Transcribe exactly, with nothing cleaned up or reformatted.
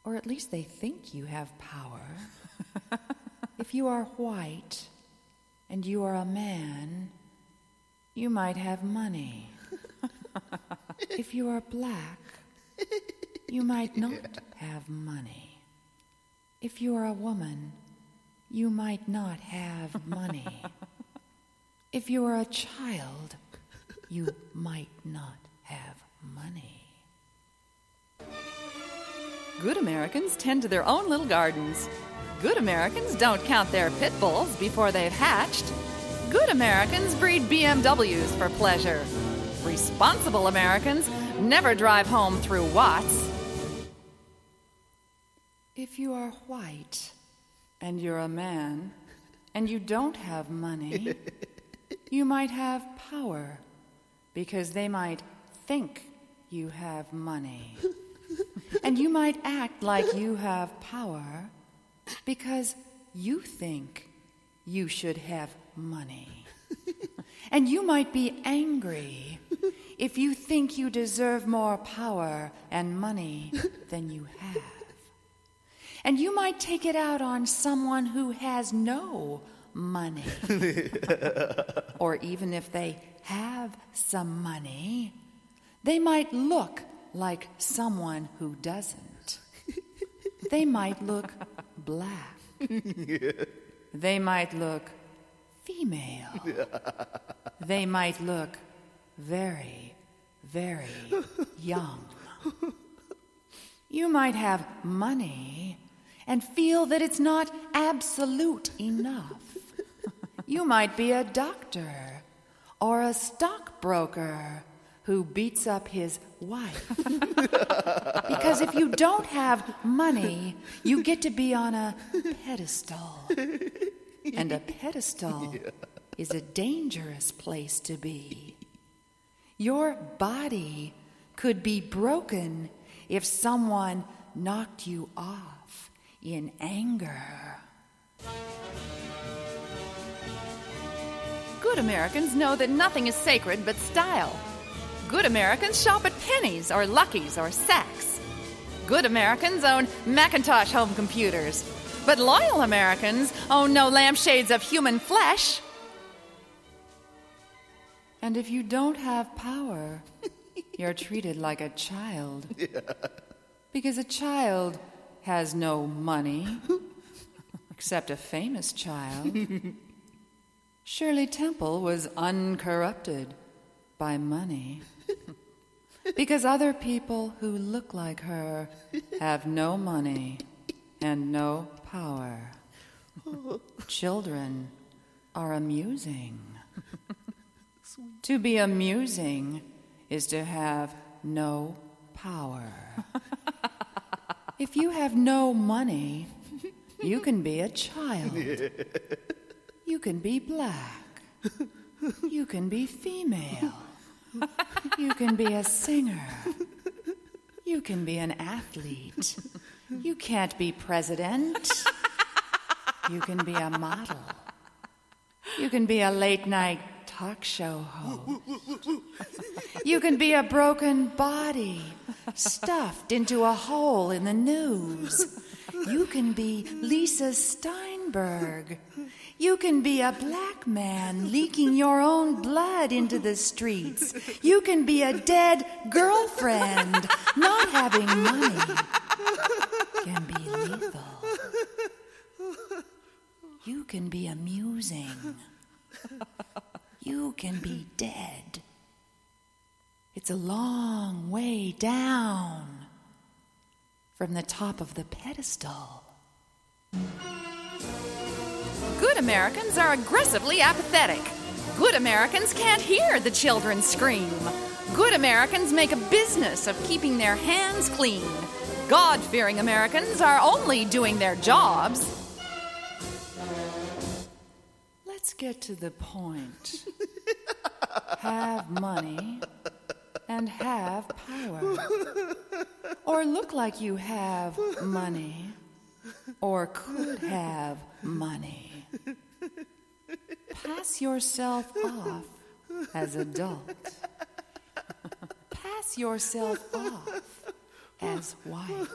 Or at least they think you have power. If you are white and you are a man, you might have money. If you are black, you might not have money. If you are a woman, you might not have money. If you are a child, you might not have money. Good Americans tend to their own little gardens. Good Americans don't count their pit bulls before they've hatched. Good Americans breed B M Ws for pleasure. Responsible Americans never drive home through Watts. If you are white and you're a man and you don't have money, you might have power because they might think you have money. And you might act like you have power because you think you should have money. And you might be angry if you think you deserve more power and money than you have. And you might take it out on someone who has no money. Or even if they have some money, they might look like someone who doesn't. They might look black. They might look female. They might look very, very young. You might have money and feel that it's not absolute enough. You might be a doctor or a stockbroker who beats up his wife. Because if you don't have money, you get to be on a pedestal. And a pedestal yeah. is a dangerous place to be. Your body could be broken if someone knocked you off in anger. Good Americans know that nothing is sacred but style. Good Americans shop at Penny's or Lucky's or Saks. Good Americans own Macintosh home computers. But loyal Americans own no lampshades of human flesh. And if you don't have power, you're treated like a child. Yeah. Because a child has no money, except a famous child. Shirley Temple was uncorrupted by money. Because other people who look like her have no money and no power. Children are amusing. To be amusing is to have no power. If you have no money, you can be a child. You can be black. You can be female. You can be a singer. You can be an athlete. You can't be president. You can be a model. You can be a late-night talk show host. You can be a broken body stuffed into a hole in the news. You can be Lisa Steinberg. You can be a black man leaking your own blood into the streets. You can be a dead girlfriend. Not having money can be lethal. You can be amusing. You can be dead. It's a long way down from the top of the pedestal. Good Americans are aggressively apathetic. Good Americans can't hear the children scream. Good Americans make a business of keeping their hands clean. God-fearing Americans are only doing their jobs. Let's get to the point. Have money and have power. Or look like you have money or could have money. Pass yourself off as adult. Pass yourself off as white.